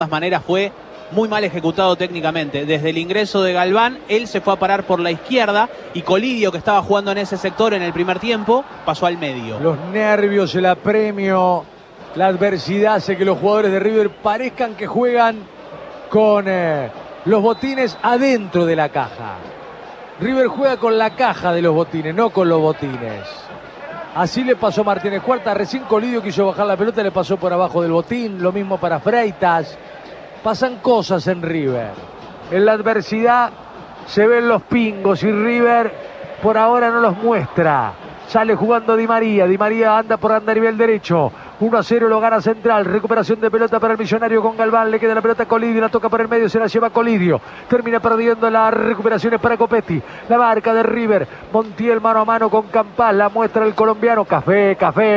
todas maneras fue muy mal ejecutado técnicamente. Desde el ingreso de Galván, él se fue a parar por la izquierda y Colidio, que estaba jugando en ese sector en el primer tiempo, pasó al medio. Los nervios, el apremio, la adversidad hace que los jugadores de River parezcan que juegan con los botines adentro de la caja. River juega con la caja de los botines, no con los botines. Así le pasó a Martínez Cuarta. Recién Colidio quiso bajar la pelota, le pasó por abajo del botín. Lo mismo para Freitas. Pasan cosas en River. En la adversidad se ven los pingos y River por ahora no los muestra. Sale jugando Di María. Di María anda por andarivel derecho. 1-0 lo gana Central. Recuperación de pelota para el Millonario con Galván. Le queda la pelota a Colidio. La toca por el medio. Se la lleva Colidio. Termina perdiendo las recuperaciones para Copetti. La marca de River. Montiel mano a mano con Campás. La muestra el colombiano. Café.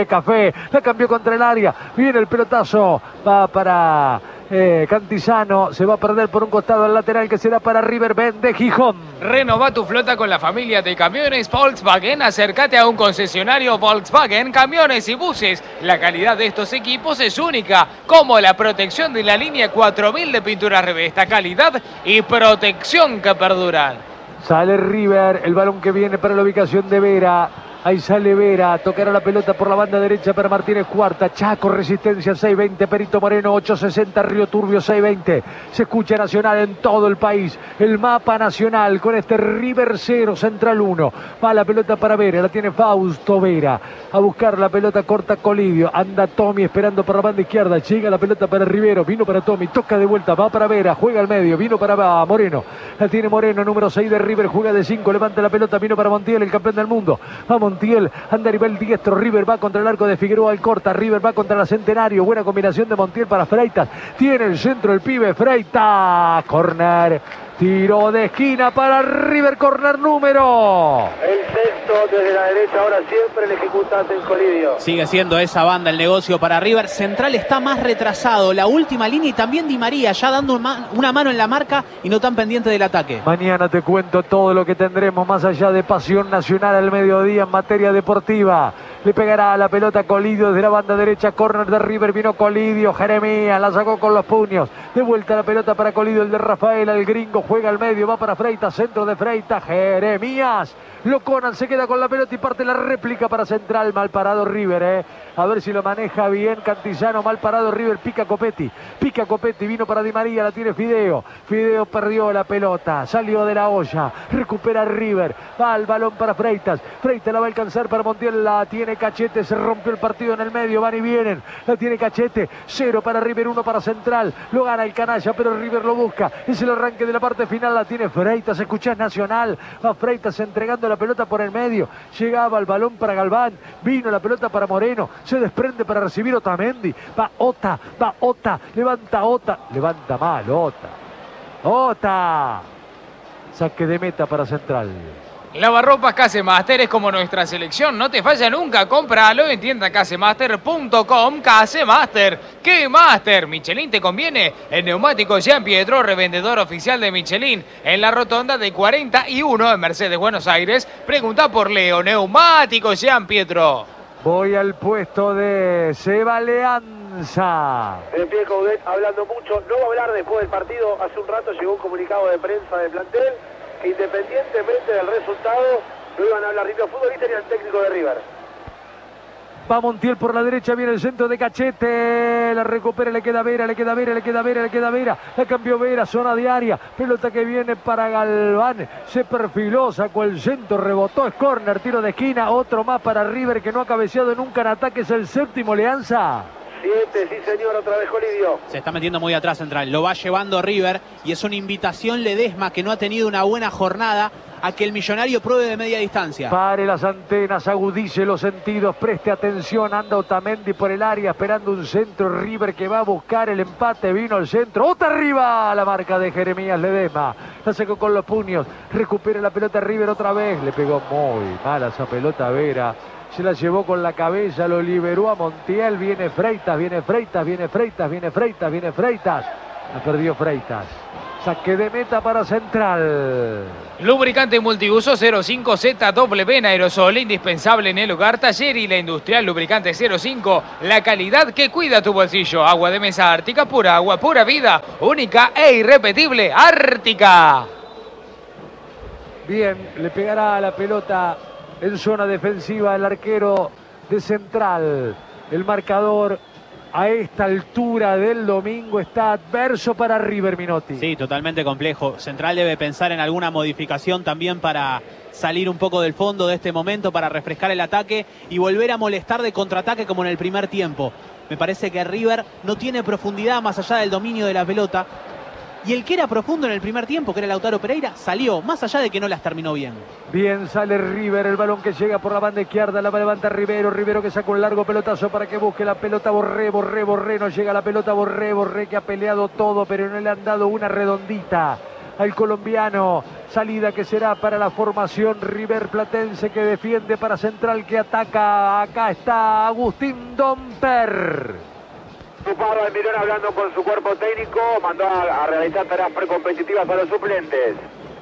La cambió contra el área. Viene el pelotazo. Va para Cantizano. Se va a perder por un costado al lateral que será para River. Vende Gijón. Renova tu flota con la familia de camiones Volkswagen. Acércate a un concesionario Volkswagen, camiones y buses. La calidad de estos equipos es única, como la protección de la línea 4000 de pintura revesta, calidad y protección que perduran. Sale River, el balón que viene para la ubicación de Vera. Ahí sale Vera, tocará la pelota por la banda derecha para Martínez Cuarta. Chaco, Resistencia 620, Perito Moreno 860, Río Turbio 620. Se escucha Nacional en todo el país. El mapa nacional con este River 0, Central 1. Va la pelota para Vera, la tiene Fausto Vera. A buscar la pelota corta Colidio. Anda Tommy esperando por la banda izquierda. Llega la pelota para Rivero, vino para Tommy, toca de vuelta, va para Vera, juega al medio, vino para Moreno. La tiene Moreno, número 6 de River, juega de 5, levanta la pelota, vino para Montiel, el campeón del mundo. Va Montiel, anda a nivel diestro, River va contra el arco de Figueroa Alcorta, River va contra la Centenario, buena combinación de Montiel para Freitas, tiene el centro el pibe Freitas, corner, tiro de esquina para River, corner número. El sexto desde la derecha, ahora siempre el ejecutante en Colidio. Sigue siendo esa banda el negocio para River. Central está más retrasado, la última línea, y también Di María ya dando una mano en la marca y no tan pendiente del ataque. Mañana te cuento todo lo que tendremos más allá de Pasión Nacional al mediodía en materia deportiva. Le pegará a la pelota Colidio desde la banda derecha, córner de River, vino Colidio, Jeremías, la sacó con los puños. De vuelta la pelota para Colidio, el de Rafael, el gringo, juega al medio, va para Freitas, centro de Freitas, Jeremías. Loconan se queda con la pelota y parte la réplica para Central. Mal parado River, a ver si lo maneja bien Cantizano. Mal parado River, pica Copetti, vino para Di María, la tiene Fideo. Fideo perdió la pelota, salió de la olla, recupera River, va el balón para Freitas. Freitas la va a alcanzar para Montiel, la tiene Cachete, se rompió el partido en el medio, van y vienen, la tiene Cachete. 0 para River, 1 para Central. Lo gana el canalla, pero River lo busca. Es el arranque de la parte final, la tiene Freitas. Escuchás Nacional, va Freitas entregando la pelota por el medio, llegaba el balón para Galván, vino la pelota para Moreno, se desprende para recibir Otamendi, va Ota, levanta mal Ota, saque de meta para Central. Lavarropas Casemaster es como nuestra selección, no te falla nunca, cómpralo en tienda casemaster.com. Casemaster, ¿qué Master? Michelin te conviene. El neumático Jean Pietro, revendedor oficial de Michelin, en la rotonda de 41 en Mercedes, Buenos Aires. Pregunta por Leo, neumático Jean Pietro. Voy al puesto de Seba Leanza. De pie Coudet hablando mucho, no va a hablar después del partido. Hace un rato llegó un comunicado de prensa del plantel que independientemente del resultado no iban a hablar ni los futbolistas ni al técnico de River. Va Montiel por la derecha, viene el centro de Cachete, la recupera, le queda Vera, la cambió Vera, zona de área, pelota que viene para Galván, se perfiló, sacó el centro, rebotó, es córner, tiro de esquina, otro más para River que no ha cabeceado nunca en ataque, es el séptimo, Leanza. 7, sí señor, otra vez Colidio. Se está metiendo muy atrás Central, lo va llevando River y es una invitación Ledesma, que no ha tenido una buena jornada, a que el Millonario pruebe de media distancia. Pare las antenas, agudice los sentidos, preste atención, anda Otamendi por el área esperando un centro, River que va a buscar el empate, vino el centro, otra arriba, la marca de Jeremías Ledesma, la sacó con los puños, recupera la pelota River otra vez, le pegó muy mal a esa pelota Vera. Se la llevó con la cabeza, lo liberó a Montiel, viene Freitas. La perdió Freitas. Saque de meta para Central. Lubricante multiuso 05ZW en aerosol, indispensable en el hogar, taller y la industrial. Lubricante 05, la calidad que cuida tu bolsillo. Agua de mesa Ártica, pura agua, pura vida, única e irrepetible. Ártica. Bien, le pegará a la pelota en zona defensiva el arquero de Central. El marcador a esta altura del domingo está adverso para River, Minotti. Sí, totalmente complejo. Central debe pensar en alguna modificación también para salir un poco del fondo de este momento, para refrescar el ataque y volver a molestar de contraataque como en el primer tiempo. Me parece que River no tiene profundidad más allá del dominio de la pelota. Y el que era profundo en el primer tiempo, que era Lautaro Pereira, salió, más allá de que no las terminó bien. Bien, sale River, el balón que llega por la banda izquierda, la levanta Rivero, Rivero que saca un largo pelotazo para que busque la pelota, Borré, no llega la pelota, Borré que ha peleado todo, pero no le han dado una redondita al colombiano. Salida que será para la formación River Platense, que defiende para Central, que ataca. Acá está Agustín Domper. Pablo Almirón hablando con su cuerpo técnico, mandó a realizar tareas precompetitivas a los suplentes.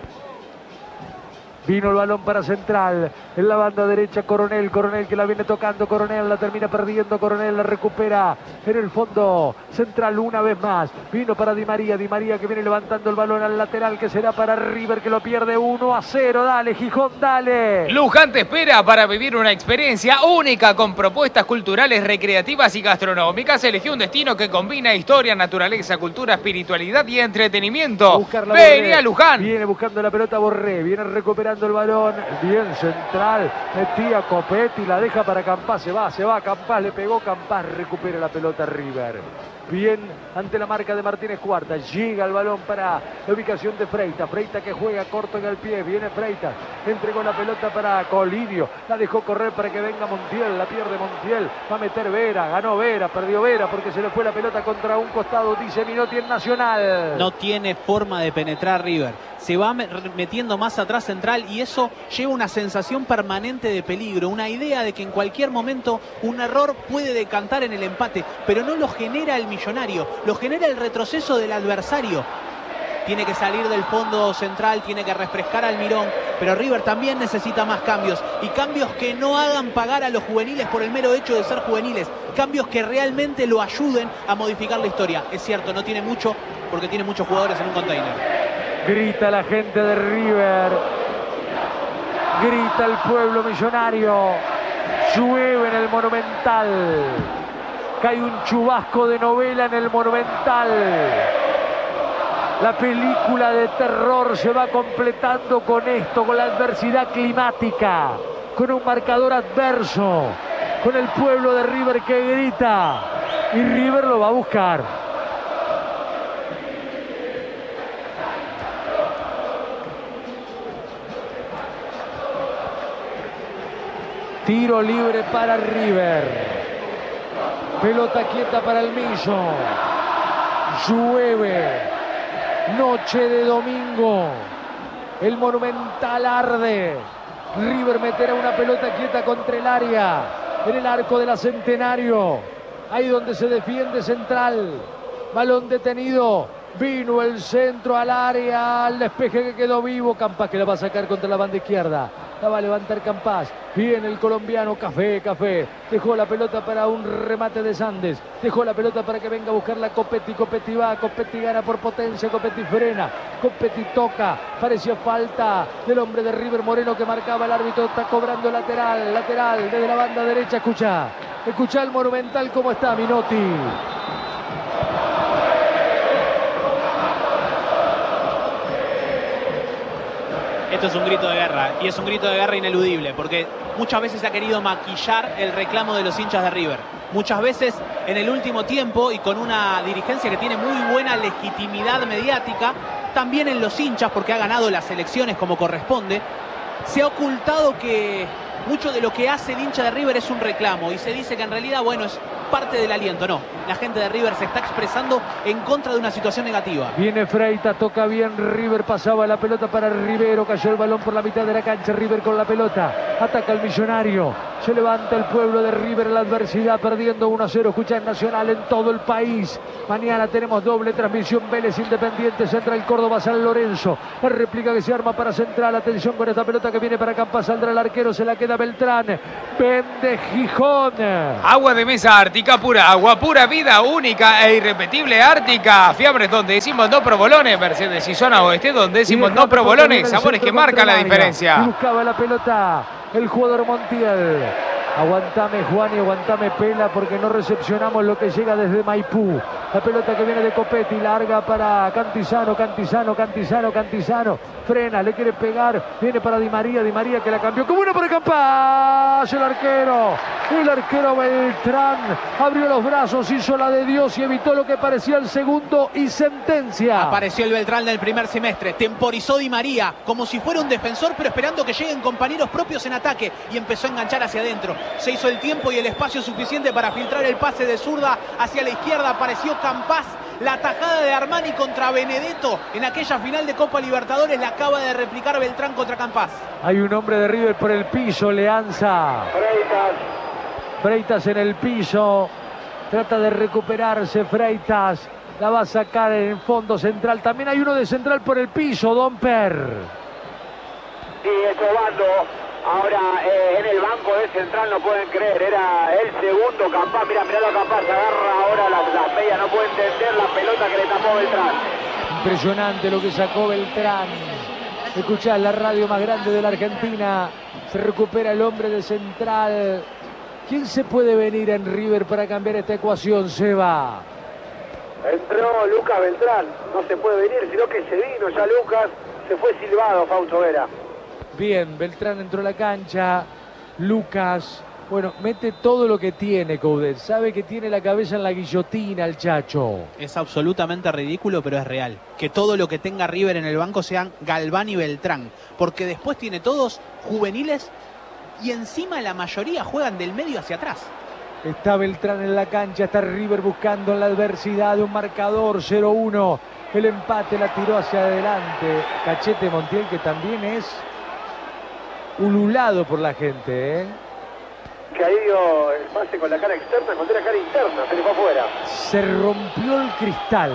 Vino el balón para Central, en la banda derecha Coronel que la viene tocando, Coronel la termina perdiendo, Coronel la recupera en el fondo, Central una vez más, vino para Di María que viene levantando el balón al lateral, que será para River, que lo pierde 1-0, dale Gijón, dale. Luján te espera para vivir una experiencia única con propuestas culturales, recreativas y gastronómicas. Elegí un destino que combina historia, naturaleza, cultura, espiritualidad y entretenimiento. Vení a Luján. Viene buscando la pelota Borré, viene recuperando el balón, bien Central, metía Copetti, la deja para Campás, se va Campás, le pegó Campás, recupera la pelota River. Bien ante la marca de Martínez Cuarta, llega el balón para la ubicación de Freitas, que juega corto en el pie, viene Freitas, entregó la pelota para Colidio, la dejó correr para que venga Montiel, la pierde Montiel, va a meter Vera, ganó Vera, perdió Vera porque se le fue la pelota contra un costado, dice Minotti en Nacional. No tiene forma de penetrar River, se va metiendo más atrás Central y eso lleva una sensación permanente de peligro, una idea de que en cualquier momento un error puede decantar en el empate, pero no lo genera el Millonario, lo genera el retroceso del adversario. Tiene que salir del fondo Central, tiene que refrescar al Almirón, pero River también necesita más cambios, y cambios que no hagan pagar a los juveniles por el mero hecho de ser juveniles, cambios que realmente lo ayuden a modificar la historia. Es cierto, no tiene mucho, porque tiene muchos jugadores en un container. Grita la gente de River, grita el pueblo millonario, llueve en el Monumental, cae un chubasco de novela en el Monumental. La película de terror se va completando con esto, con la adversidad climática, con un marcador adverso, con el pueblo de River que grita, y River lo va a buscar. Tiro libre para River. Pelota quieta para el Millo. Llueve. Noche de domingo. El Monumental arde. River meterá una pelota quieta contra el área. En el arco de la Centenario. Ahí donde se defiende Central. Balón detenido. Vino el centro al área. Al despeje que quedó vivo. Campás que la va a sacar contra la banda izquierda. La va a levantar Campás. Viene el colombiano Café. Dejó la pelota para un remate de Sandes. Dejó la pelota para que venga a buscarla Copetti. Copetti va. Copetti gana por potencia. Copetti frena. Copetti toca. Pareció falta del hombre de River Moreno que marcaba el árbitro. Está cobrando lateral. Lateral desde la banda derecha. Escucha el Monumental cómo está Minotti. Esto es un grito de guerra, y es un grito de guerra ineludible, porque muchas veces se ha querido maquillar el reclamo de los hinchas de River. Muchas veces en el último tiempo, y con una dirigencia que tiene muy buena legitimidad mediática, también en los hinchas, porque ha ganado las elecciones como corresponde, se ha ocultado que mucho de lo que hace el hincha de River es un reclamo, y se dice que en realidad, bueno, es parte del aliento. No, la gente de River se está expresando en contra de una situación negativa. Viene Freitas, toca bien River, pasaba la pelota para Rivero, cayó el balón por la mitad de la cancha, River con la pelota, ataca el Millonario, se levanta el pueblo de River en la adversidad, perdiendo 1-0, escucha en Nacional en todo el país. Mañana tenemos doble transmisión, Vélez Independiente, Central Córdoba, San Lorenzo, la réplica que se arma para Central, atención con esta pelota que viene para Campas, saldrá el arquero, se la queda Beltrán, vende Gijón. Agua de mesa Ártica, pura agua, pura vida, única e irrepetible Ártica. Fiambres donde decimos no provolones, Mercedes y zona oeste donde decimos no provolones, sabores que marcan la diferencia. Buscaba la pelota el jugador Montiel. Aguantame Juan y aguantame Pela porque no recepcionamos lo que llega desde Maipú. La pelota que viene de Copetti, larga para Cantizano, frena, le quiere pegar, viene para Di María que la cambió, como una para Campas, el arquero Beltrán abrió los brazos, hizo la de Dios y evitó lo que parecía el segundo y sentencia. Apareció el Beltrán del primer semestre, temporizó Di María como si fuera un defensor, pero esperando que lleguen compañeros propios en ataque, y empezó a enganchar hacia adentro. Se hizo el tiempo y el espacio suficiente para filtrar el pase de zurda hacia la izquierda. Apareció Campas, la tajada de Armani contra Benedetto en aquella final de Copa Libertadores la acaba de replicar Beltrán contra Campas. Hay un hombre de River por el piso, Leanza. Freitas en el piso, trata de recuperarse Freitas, la va a sacar en fondo Central. También hay uno de Central por el piso, Domper. Sí, Escobando. Ahora en el banco de Central no pueden creer, era el segundo Campas, mirá a Campas, se agarra ahora la media, no puede entender la pelota que le tapó Beltrán. Impresionante lo que sacó Beltrán. Escuchá, la radio más grande de la Argentina, se recupera el hombre de Central. ¿Quién se puede venir en River para cambiar esta ecuación, Seba? Entró Lucas Beltrán, no se puede venir, sino que se vino ya Lucas, se fue silbado Fausto Vera. Bien, Beltrán entró a la cancha, Lucas, bueno, mete todo lo que tiene Coudet, sabe que tiene la cabeza en la guillotina el Chacho. Es absolutamente ridículo, pero es real. Que todo lo que tenga River en el banco sean Galván y Beltrán, porque después tiene todos juveniles y encima la mayoría juegan del medio hacia atrás. Está Beltrán en la cancha, está River buscando en la adversidad de un marcador 0-1. El empate la tiró hacia adelante Cachete Montiel, que también es ululado por la gente, Que ahí dio el pase con la cara externa, con la cara interna, se le fue afuera. Se rompió el cristal.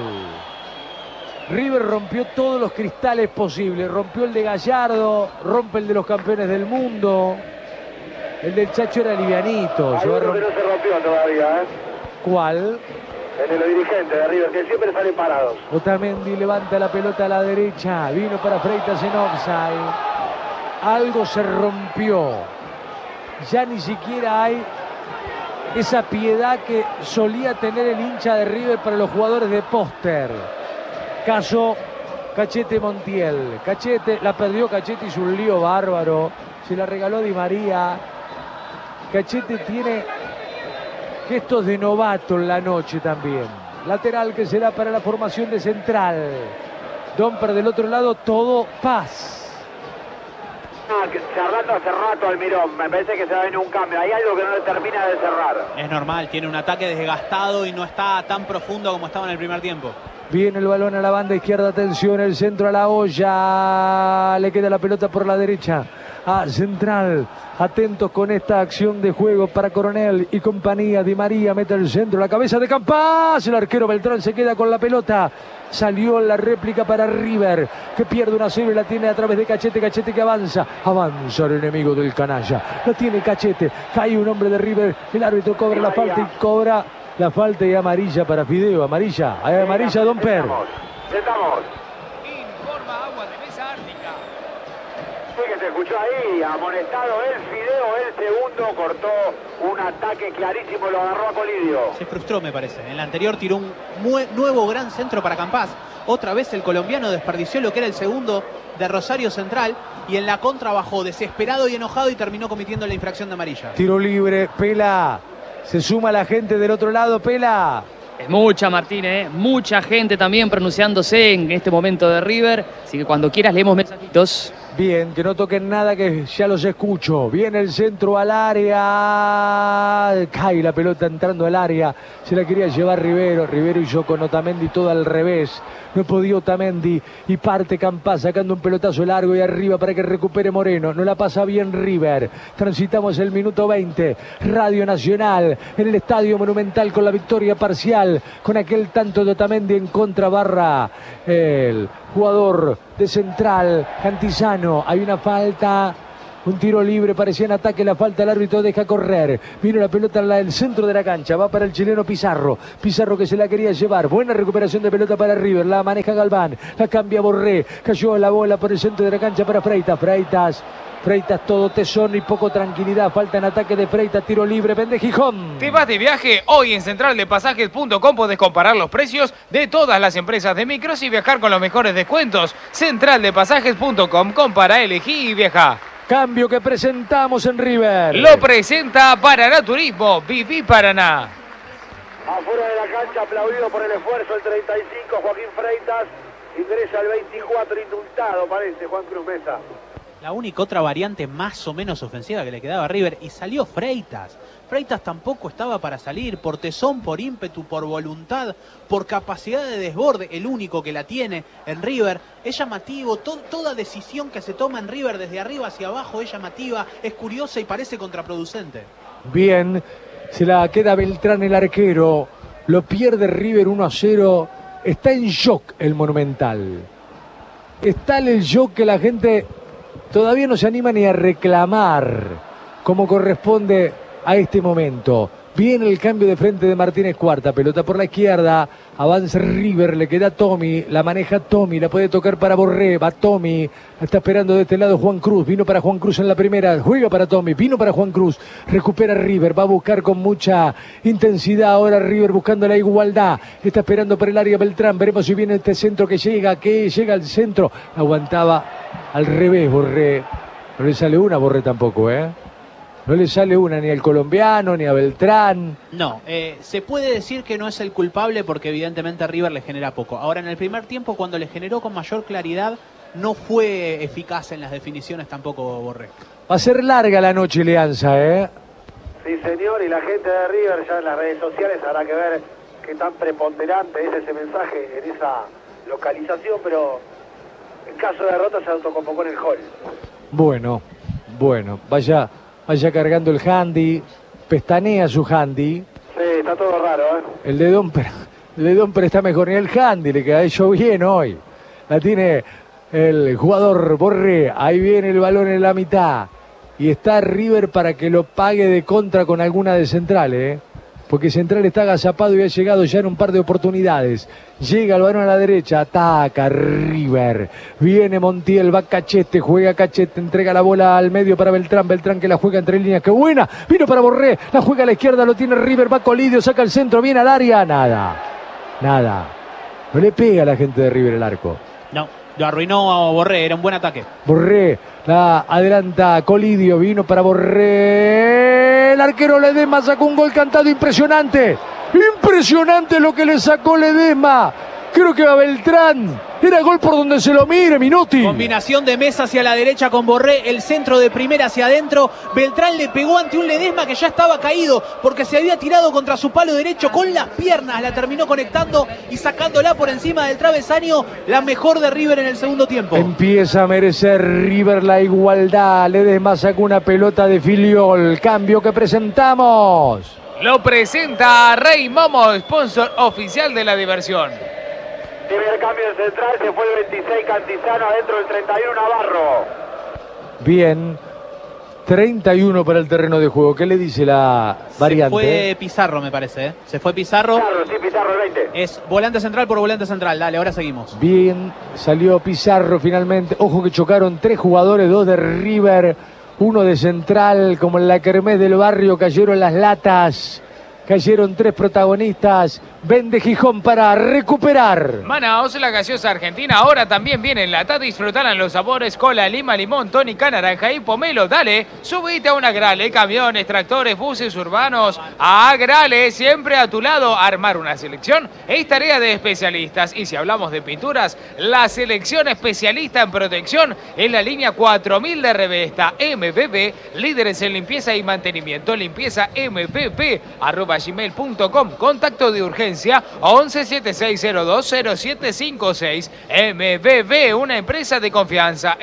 River rompió todos los cristales posibles. Rompió el de Gallardo, rompe el de los campeones del mundo. El del Chacho era livianito. Hay uno que no se rompió todavía, ¿Cuál? El de los dirigentes de River, que siempre salen parados. Otamendi levanta la pelota a la derecha. Vino para Freitas en offside. Algo se rompió. Ya ni siquiera hay esa piedad que solía tener el hincha de River para los jugadores de póster. Caso Cachete Montiel. Cachete, la perdió Cachete, hizo un lío bárbaro. Se la regaló Di María. Cachete tiene gestos de novato en la noche también. Lateral que será para la formación de Central. Domper del otro lado, todo paz. Cerrando hace rato Almirón, me parece que se va a venir un cambio. Hay algo que no le termina de cerrar. Es normal, tiene un ataque desgastado y no está tan profundo como estaba en el primer tiempo. Viene el balón a la banda izquierda, atención, el centro a la olla. Le queda la pelota por la derecha a Central. Atentos con esta acción de juego para Coronel y compañía. Di María mete el centro, la cabeza de Campas. El arquero Beltrán se queda con la pelota. Salió la réplica para River, que pierde una serie y la tiene a través de Cachete. Cachete que avanza el enemigo del canalla. La tiene Cachete, cae un hombre de River. El árbitro cobra la falta y cobra la falta y amarilla para Fideo. Amarilla, amarilla Domper. Estamos. Informa Agua de Mesa Ártica. Sí, que se escuchó ahí, amonestado el Fideo, el segundo, cortó un ataque clarísimo, lo agarró a Colidio. Se frustró, me parece. En la anterior tiró un nuevo gran centro para Campas. Otra vez el colombiano desperdició lo que era el segundo de Rosario Central y en la contra bajó desesperado y enojado y terminó cometiendo la infracción de amarilla. Tiro libre, Pela. Se suma la gente del otro lado, Pela. Es mucha, Martín, mucha gente también pronunciándose en este momento de River. Así que cuando quieras leemos mensajitos. Bien, que no toquen nada, que ya los escucho. Viene el centro al área. Cae la pelota entrando al área. Se la quería llevar Rivero. Rivero hizo con Otamendi todo al revés. No podía Otamendi y parte Campá sacando un pelotazo largo y arriba para que recupere Moreno. No la pasa bien River. Transitamos el minuto 20. Radio Nacional en el Estadio Monumental con la victoria parcial. Con aquel tanto de Otamendi en contra barra el jugador de Central, Cantizano. Hay una falta, un tiro libre, parecía en ataque la falta, el árbitro deja correr. Vino la pelota en el centro de la cancha, va para el chileno Pizarro. Pizarro que se la quería llevar, buena recuperación de pelota para River, la maneja Galván, la cambia Borré, cayó la bola por el centro de la cancha para Freitas. Freitas todo tesón y poco tranquilidad. Falta en ataque de Freitas, tiro libre, vende Gijón. ¿Te vas de viaje? Hoy en centraldepasajes.com podés comparar los precios de todas las empresas de micros y viajar con los mejores descuentos. Centraldepasajes.com, compara, elegí y viaja. Cambio que presentamos en River. Lo presenta Paraná Turismo, Viví Paraná. Afuera de la cancha, aplaudido por el esfuerzo, el 35, Joaquín Freitas. Ingresa el 24, indultado parece, Juan Cruz Mesa. La única otra variante más o menos ofensiva que le quedaba a River, y salió Freitas. Freitas tampoco estaba para salir, por tesón, por ímpetu, por voluntad, por capacidad de desborde, el único que la tiene en River. Es llamativo, toda decisión que se toma en River desde arriba hacia abajo es llamativa, es curiosa y parece contraproducente. Bien, se la queda Beltrán el arquero, lo pierde River 1-0, está en shock el Monumental. Está en el shock que la gente todavía no se anima ni a reclamar como corresponde a este momento. Viene el cambio de frente de Martínez Cuarta, pelota por la izquierda, avanza River, le queda Tommy, la maneja Tommy, la puede tocar para Borré, va Tommy, está esperando de este lado Juan Cruz, vino para Juan Cruz en la primera, juega para Tommy, vino para Juan Cruz, recupera River, va a buscar con mucha intensidad ahora River buscando la igualdad, está esperando para el área Beltrán, veremos si viene este centro que llega al centro, aguantaba al revés Borré, no le sale una Borré tampoco, No le sale una ni al colombiano, ni a Beltrán. No, se puede decir que no es el culpable porque evidentemente a River le genera poco. Ahora, en el primer tiempo, cuando le generó con mayor claridad, no fue eficaz en las definiciones tampoco Borré. Va a ser larga la noche, Alianza, Sí, señor, y la gente de River ya en las redes sociales habrá que ver qué tan preponderante es ese mensaje en esa localización, pero en caso de derrota se autoconvocó en el hall. Bueno, vaya cargando el handy, pestanea su handy. Sí, está todo raro, El de Domper está mejor, ni el handy le queda hecho bien hoy. La tiene el jugador Borré, ahí viene el balón en la mitad. Y está River para que lo pague de contra con alguna de Central, porque Central está agazapado y ha llegado ya en un par de oportunidades. Llega el balón a la derecha, ataca River. Viene Montiel, va Cachete, juega Cachete, entrega la bola al medio para Beltrán. Beltrán que la juega entre líneas, ¡qué buena! Vino para Borré, la juega a la izquierda, lo tiene River, va Colidio, saca el centro, viene al área, nada. No le pega a la gente de River el arco. No, lo arruinó a Borré, era un buen ataque. Borré, la adelanta Colidio, vino para Borré. El arquero Ledesma sacó un gol cantado impresionante. Impresionante lo que le sacó Ledesma. Creo que va Beltrán. Era gol por donde se lo mire, Minotti. Combinación de Mesa hacia la derecha con Borré, el centro de primera hacia adentro. Beltrán le pegó ante un Ledesma que ya estaba caído porque se había tirado contra su palo derecho con las piernas. La terminó conectando y sacándola por encima del travesaño. La mejor de River en el segundo tiempo. Empieza a merecer River la igualdad. Ledesma sacó una pelota de Filiol. Cambio que presentamos. Lo presenta Rey Momo, sponsor oficial de la diversión. Primer cambio en Central, se fue el 26 Cantizano, adentro del 31 Navarro. Bien, 31 para el terreno de juego. ¿Qué le dice la variante? Se fue Pizarro, me parece. Se fue Pizarro. Pizarro el 20. Es volante central por volante central. Dale, ahora seguimos. Bien, salió Pizarro finalmente. Ojo que chocaron 3 jugadores, 2 de River, 1 de Central, como en la kermés del barrio cayeron las latas. Cayeron 3 protagonistas. Vende Gijón para recuperar. Manaos, la gaseosa argentina, ahora también viene enlatada. Disfrutarán los sabores cola, lima, limón, tónica, naranja y pomelo. Dale, subite a una Agrale, camiones, tractores, buses urbanos. Agrale, siempre a tu lado. Armar una selección es tarea de especialistas. Y si hablamos de pinturas, la selección especialista en protección es la línea 4000 de Revesta. MBB, líderes en limpieza y mantenimiento. Limpieza mpp@gmail.com. Contacto de urgencia 1176020756. MBB, una empresa de confianza.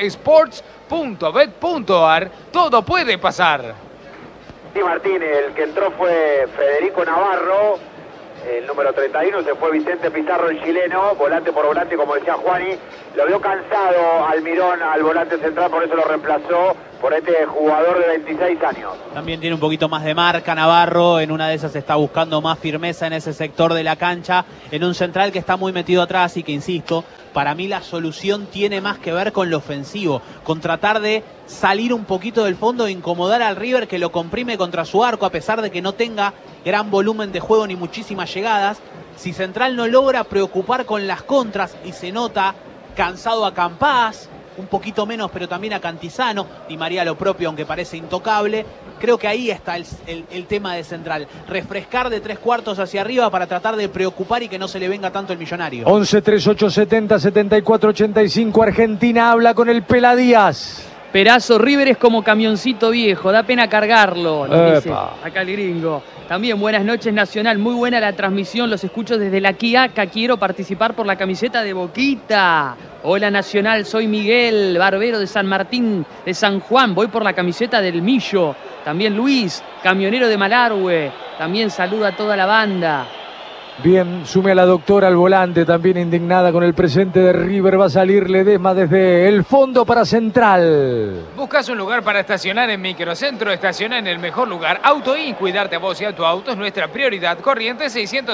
Sports.bet.ar. Todo puede pasar. Sí, Martín, el que entró fue Federico Navarro. El número 31 se fue Vicente Pizarro, el chileno, volante por volante, como decía Juani. Lo vio cansado Almirón al volante central, por eso lo reemplazó por este jugador de 26 años. También tiene un poquito más de marca Navarro, en una de esas está buscando más firmeza en ese sector de la cancha, en un central que está muy metido atrás y que, insisto, para mí la solución tiene más que ver con lo ofensivo, con tratar de salir un poquito del fondo e incomodar al River, que lo comprime contra su arco, a pesar de que no tenga gran volumen de juego ni muchísimas llegadas. Si Central no logra preocupar con las contras y se nota cansado a Campás, un poquito menos, pero también a Cantizano, Di María lo propio, aunque parece intocable. Creo que ahí está el tema de Central, refrescar de 3/4 hacia arriba para tratar de preocupar y que no se le venga tanto el millonario. 11 38 70 74 85. Argentina habla con el Pela Díaz. Perazo, River es como camioncito viejo, da pena cargarlo, nos dice acá el gringo. También buenas noches, Nacional, muy buena la transmisión, los escucho desde la Quiaca, quiero participar por la camiseta de Boquita. Hola Nacional, soy Miguel, barbero de San Martín de San Juan, voy por la camiseta del Millo. También Luis, camionero de Malargüe, también saluda a toda la banda. Bien, sume a la doctora al volante, también indignada con el presente de River. Va a salir Ledesma desde el fondo para Central. ¿Buscas un lugar para estacionar en Microcentro? Estaciona en el mejor lugar. AutoIn, cuidarte a vos y a tu auto es nuestra prioridad. Corriente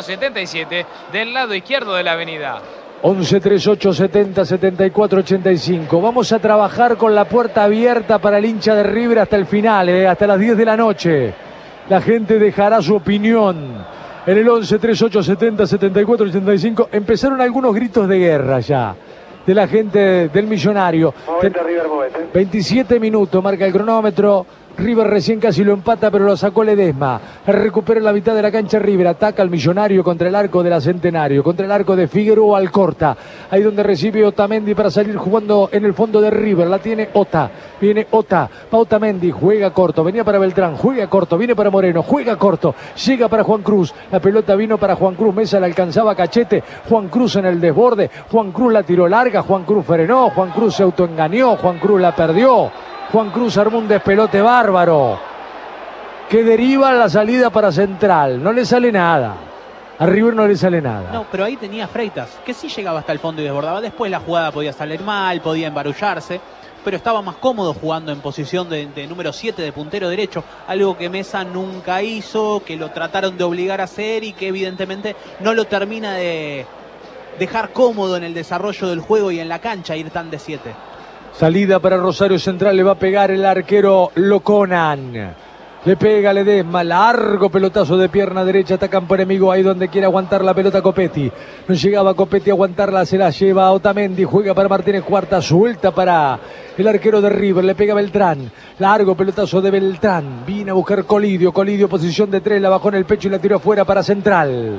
677 del lado izquierdo de la avenida. 11 38 70 74 85. Vamos a trabajar con la puerta abierta para el hincha de River hasta el final, hasta las 10 de la noche. La gente dejará su opinión. En el 11 38 70 74 85 empezaron algunos gritos de guerra ya de la gente del Millonario. Movete, River, movete. 27 minutos marca el cronómetro. River recién casi lo empata, pero lo sacó Ledesma. Recupera la mitad de la cancha River. Ataca al Millonario contra el arco de la Centenario, contra el arco de Figueroa Alcorta. Ahí donde recibe Otamendi para salir jugando en el fondo de River. La tiene Ota. Viene Ota. Pa Otamendi. Juega corto. Venía para Beltrán. Juega corto. Viene para Moreno. Juega corto. Llega para Juan Cruz. La pelota vino para Juan Cruz. Mesa la alcanzaba Cachete. Juan Cruz en el desborde. Juan Cruz la tiró larga. Juan Cruz frenó. Juan Cruz se autoengañó. Juan Cruz la perdió. Juan Cruz armó un despelote bárbaro que deriva la salida para Central. No le sale nada. A River no le sale nada. No, pero ahí tenía Freitas, que sí llegaba hasta el fondo y desbordaba. Después la jugada podía salir mal, podía embarullarse, pero estaba más cómodo jugando en posición de número 7 de puntero derecho. Algo que Mesa nunca hizo, que lo trataron de obligar a hacer y que evidentemente no lo termina de dejar cómodo en el desarrollo del juego y en la cancha, ir tan de 7. Salida para Rosario Central, le va a pegar el arquero Loconan. Le pega Ledesma, largo pelotazo de pierna derecha, está campo enemigo, ahí donde quiere aguantar la pelota Copetti. No llegaba Copetti a aguantarla, se la lleva a Otamendi, juega para Martínez Cuarta, suelta para el arquero de River, le pega Beltrán. Largo pelotazo de Beltrán, vino a buscar Colidio, posición de 3, la bajó en el pecho y la tiró afuera para Central.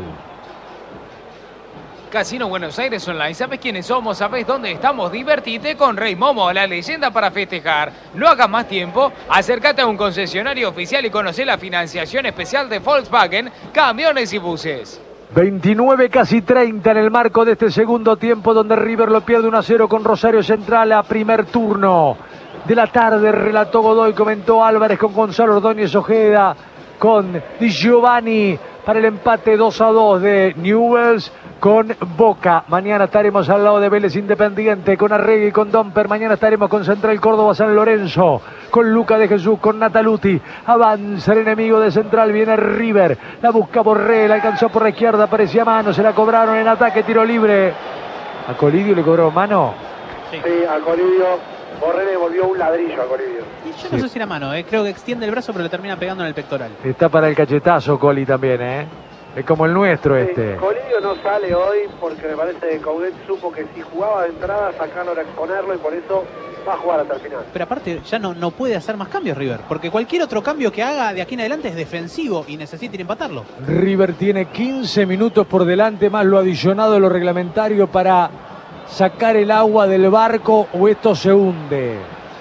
Casino Buenos Aires Online. ¿Sabes quiénes somos? ¿Sabes dónde estamos? Divertite con Rey Momo, la leyenda para festejar. No hagas más tiempo. Acércate a un concesionario oficial y conoce la financiación especial de Volkswagen, camiones y buses. 29, casi 30 en el marco de este segundo tiempo, donde River lo pierde 1-0 con Rosario Central a primer turno de la tarde. Relató Godoy, comentó Álvarez con Gonzalo Ordóñez Ojeda, con Di Giovanni para el empate 2-2 de Newell's con Boca. Mañana estaremos al lado de Vélez Independiente, con Arregui y con Domper. Mañana estaremos con Central Córdoba San Lorenzo, con Luca de Jesús, con Nataluti. Avanza el enemigo de Central, viene River. La busca Borrell, alcanzó por la izquierda, parecía mano, se la cobraron en ataque, tiro libre. ¿A Colidio le cobró mano? Sí, a Colidio. Borré le volvió un ladrillo a Colidio. Y yo no sé si era mano, creo que extiende el brazo pero le termina pegando en el pectoral. Está para el cachetazo Coli también, Es como el nuestro este. Colidio no sale hoy porque me parece que Coudet supo que si jugaba de entrada, sacarlo era exponerlo y por eso va a jugar hasta el final. Pero aparte ya no puede hacer más cambios River, porque cualquier otro cambio que haga de aquí en adelante es defensivo y necesita ir a empatarlo. River tiene 15 minutos por delante más lo adicionado de lo reglamentario para sacar el agua del barco o esto se hunde.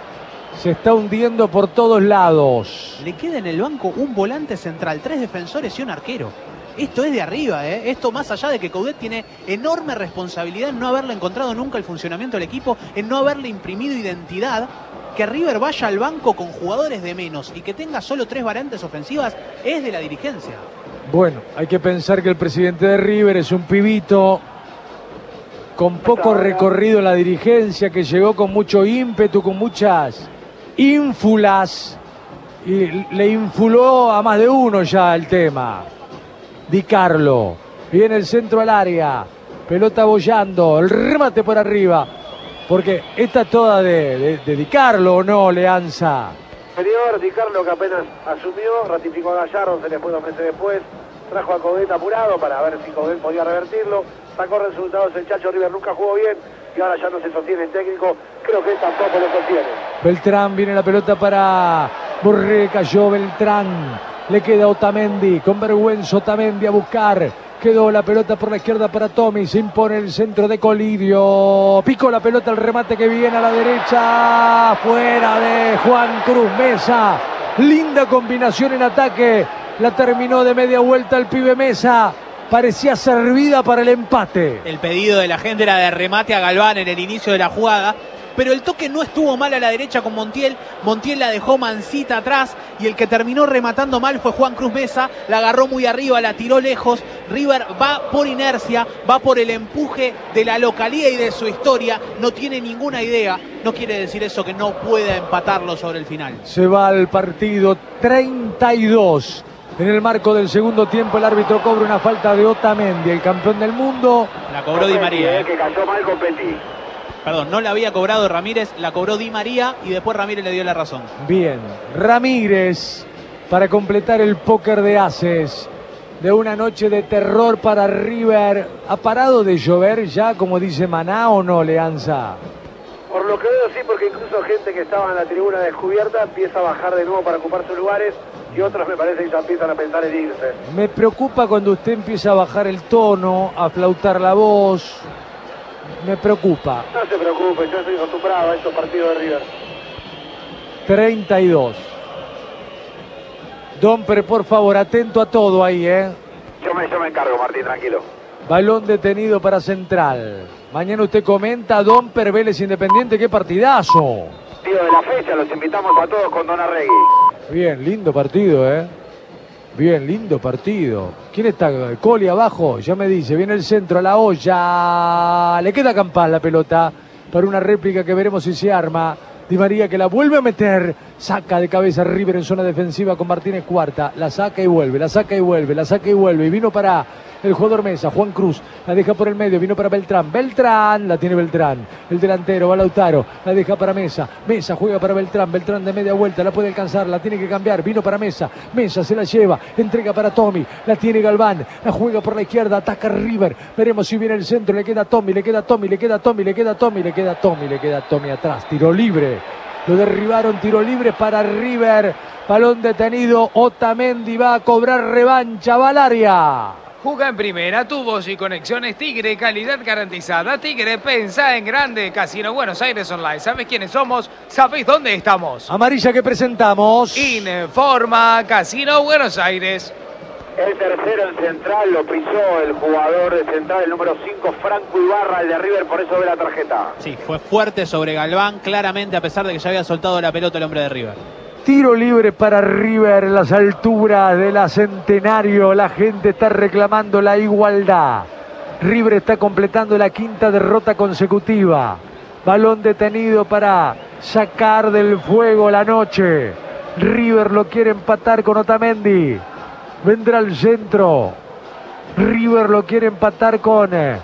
Se está hundiendo por todos lados. Le queda en el banco un volante central, 3 defensores y un arquero. Esto es de arriba, Esto más allá de que Coudet tiene enorme responsabilidad en no haberle encontrado nunca el funcionamiento del equipo, en no haberle imprimido identidad. Que River vaya al banco con jugadores de menos y que tenga solo 3 variantes ofensivas es de la dirigencia. Bueno, hay que pensar que el presidente de River es un pibito con poco recorrido en la dirigencia, que llegó con mucho ímpetu, con muchas ínfulas y le infuló a más de uno ya el tema. Di Carlo, viene el centro al área, pelota bollando, el remate por arriba, porque esta toda de Di Carlo, ¿o no, Leanza? Señor, Di Carlo que apenas asumió, ratificó a Gallardo, se le fue 2 meses después, trajo a Coudet apurado para ver si Coudet podía revertirlo, sacó resultados el Chacho, River nunca jugó bien y ahora ya no se sostiene el técnico, creo que él tampoco lo sostiene. Beltrán, viene la pelota para Borré, cayó Beltrán. Le queda Otamendi, con vergüenza Otamendi a buscar. Quedó la pelota por la izquierda para Tommy. Se impone el centro de Colidio. Picó la pelota, el remate que viene a la derecha. Fuera de Juan Cruz Mesa. Linda combinación en ataque. La terminó de media vuelta el pibe Mesa. Parecía servida para el empate. El pedido de la gente era de remate a Galván en el inicio de la jugada. Pero el toque no estuvo mal a la derecha con Montiel. Montiel la dejó mansita atrás y el que terminó rematando mal fue Juan Cruz Mesa. La agarró muy arriba, la tiró lejos. River va por inercia, va por el empuje de la localía y de su historia. No tiene ninguna idea. No quiere decir eso que no pueda empatarlo sobre el final. Se va al partido 32. En el marco del segundo tiempo el árbitro cobra una falta de Otamendi, el campeón del mundo. La cobró Di María. Que cayó mal con Petit. Perdón, no la había cobrado Ramírez, la cobró Di María y después Ramírez le dio la razón. Bien, Ramírez para completar el póker de ases de una noche de terror para River. ¿Ha parado de llover ya, como dice Maná, o no, Leanza? Por lo que veo sí, porque incluso gente que estaba en la tribuna descubierta empieza a bajar de nuevo para ocupar sus lugares y otros me parece que ya empiezan a pensar en irse. Me preocupa cuando usted empieza a bajar el tono, a flautar la voz. Me preocupa. No se preocupe, yo estoy acostumbrado a estos partidos de River. 32. Domper, por favor, atento a todo ahí, Yo me encargo, Martín, tranquilo. Balón detenido para Central. Mañana usted comenta Domper, Vélez Independiente, qué partidazo. Partido de la fecha, los invitamos a todos con Don Arregui. Bien, lindo partido, Bien, lindo partido. ¿Quién está? Coli abajo, ya me dice, viene el centro, a la olla. Le queda a Campás la pelota para una réplica que veremos si se arma. Di María que la vuelve a meter, saca de cabeza River en zona defensiva con Martínez Cuarta, la saca y vuelve, la saca y vuelve, la saca y vuelve, y vino para el jugador Mesa, Juan Cruz, la deja por el medio, vino para Beltrán, Beltrán, la tiene Beltrán, el delantero, va Lautaro, la deja para Mesa, Mesa juega para Beltrán, Beltrán de media vuelta, la puede alcanzar, la tiene que cambiar, vino para Mesa, Mesa se la lleva, entrega para Tommy, la tiene Galván, la juega por la izquierda, ataca River, veremos si viene el centro, le queda Tommy, le queda Tommy, le queda Tommy, le queda Tommy, le queda Tommy, le queda Tommy atrás, tiro libre. Lo derribaron, tiro libre para River. Balón detenido. Otamendi va a cobrar revancha. Va al área. Juega en primera, tubos y conexiones Tigre, calidad garantizada. Tigre, pensá en grande. Casino Buenos Aires Online. ¿Sabés quiénes somos? ¿Sabéis dónde estamos? Amarilla que presentamos. Informa Casino Buenos Aires. El tercero en Central lo pisó el jugador de Central, el número 5, Franco Ibarra, el de River, por eso ve la tarjeta. Sí, fue fuerte sobre Galván, claramente, a pesar de que ya había soltado la pelota el hombre de River. Tiro libre para River en las alturas de la Centenario. La gente está reclamando la igualdad. River está completando la quinta derrota consecutiva. Balón detenido para sacar del fuego la noche. River lo quiere empatar con Otamendi. Vendrá al centro. River lo quiere empatar con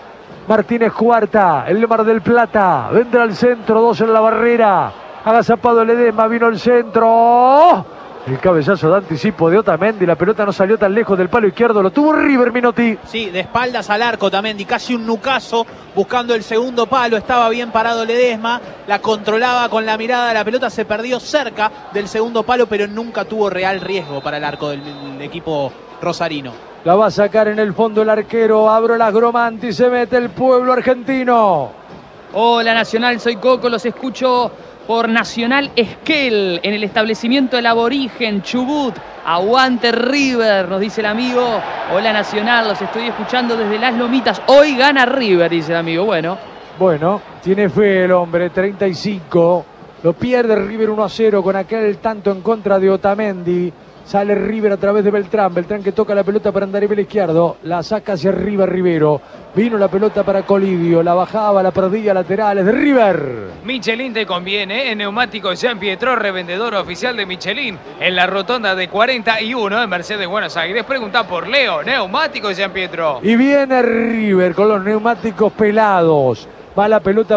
Martínez cuarta, el de Mar del Plata. Vendrá al centro, 2 en la barrera. Agazapado Ledesma, vino el centro. ¡Oh! El cabezazo de anticipo de Otamendi. La pelota no salió tan lejos del palo izquierdo. Lo tuvo River, Minotti. Sí, de espaldas al arco Otamendi. Casi un nucazo buscando el segundo palo. Estaba bien parado Ledesma. La controlaba con la mirada. La pelota se perdió cerca del segundo palo, pero nunca tuvo real riesgo para el arco del equipo rosarino. La va a sacar en el fondo el arquero. Abro las Gromanti. Se mete el pueblo argentino. Hola Nacional, soy Coco. Los escucho por Nacional Esquel, en el establecimiento El Aborigen, Chubut. Aguante River, nos dice el amigo. Hola Nacional, los estoy escuchando desde Las Lomitas. Hoy gana River, dice el amigo. Bueno, tiene fe el hombre, 35. Lo pierde River 1-0 con aquel tanto en contra de Otamendi. Sale River a través de Beltrán. Beltrán que toca la pelota para Andarivel izquierdo. La saca hacia arriba Rivero. Vino la pelota para Colidio. La bajaba, la perdía, laterales de River. Michelin te conviene. En Neumáticos Jean Pietro, revendedor oficial de Michelin. En la rotonda de 41 en Mercedes, Buenos Aires. Pregunta por Leo. Neumáticos Jean Pietro. Y viene River con los neumáticos pelados. Va la pelota